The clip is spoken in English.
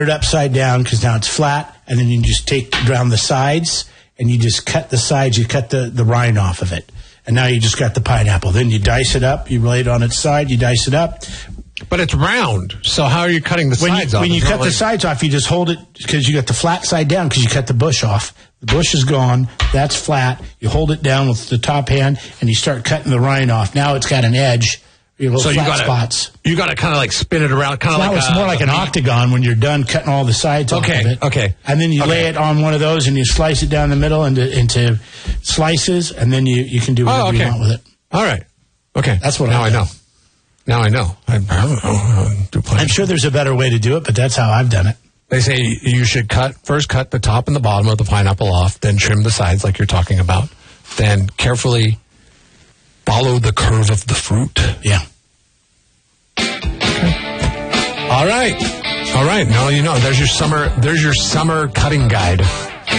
it upside down because now it's flat, and then you just take around the sides, and you just cut the sides. You cut the rind off of it, and now you just got the pineapple. Then you dice it up. You lay it on its side. You dice it up. But it's round, so how are you cutting the sides off? When you cut the sides off, you just hold it because you got the flat side down because you cut the bush off. The bush is gone. That's flat. You hold it down with the top hand, and you start cutting the rind off. Now it's got an edge. So you got spots. You got to kind of like spin it around, kind of like it's more like an octagon when you're done cutting all the sides off of it. Okay. And then you lay it on one of those, and you slice it down the middle into slices, and then you can do whatever you want with it. All right. Okay. That's what I know. Now I know. I'm sure there's a better way to do it, but that's how I've done it. They say you should first cut the top and the bottom of the pineapple off, then trim the sides like you're talking about, then carefully follow the curve of the fruit. Yeah. Okay. All right. Now you know. There's your summer cutting guide.